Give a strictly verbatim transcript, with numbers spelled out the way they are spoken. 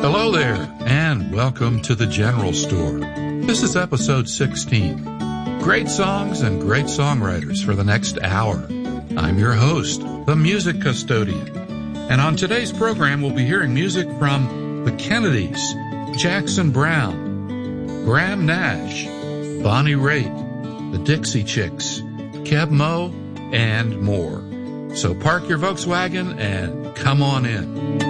Hello there, and welcome to the General Store. This is episode sixteen. Great songs and great songwriters for the next hour. I'm your host, the Music Custodian. And on today's program, we'll be hearing music from the Kennedys, Jackson Browne, Graham Nash, Bonnie Raitt, the Dixie Chicks, Keb' Mo', and more. So park your Volkswagen and come on in.